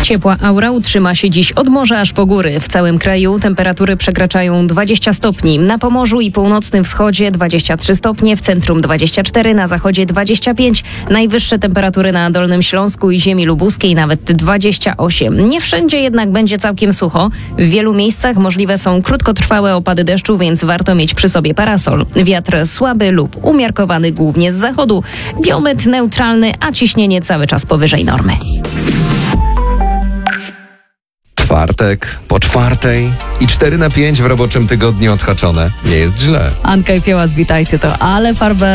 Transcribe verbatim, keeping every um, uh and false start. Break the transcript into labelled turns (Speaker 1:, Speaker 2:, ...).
Speaker 1: Ciepła aura utrzyma się dziś od morza aż po góry. W całym kraju temperatury przekraczają dwadzieścia stopni. Na Pomorzu i północnym wschodzie dwadzieścia trzy stopnie, w centrum dwadzieścia cztery, na zachodzie dwadzieścia pięć. Najwyższe temperatury na Dolnym Śląsku i ziemi lubuskiej nawet dwadzieścia osiem. Nie wszędzie jednak będzie całkiem sucho. W wielu miejscach możliwe są krótkotrwałe opady deszczu, więc warto mieć przy sobie parasol. Wiatr słaby lub umiarkowany głównie z zachodu. Biometr neutralny, a ciśnienie cały czas powyżej normy.
Speaker 2: Czwartek, po czwartej i cztery na pięć w roboczym tygodniu odhaczone. Nie jest źle.
Speaker 3: Anka i Fiełas, witajcie, to ale farbę